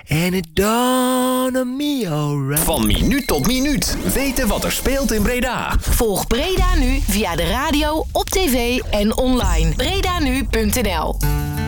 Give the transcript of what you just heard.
And it dawned on me alright. Van minuut tot minuut weten wat er speelt in Breda. Volg Breda nu via de radio, op tv en online. BredaNu.nl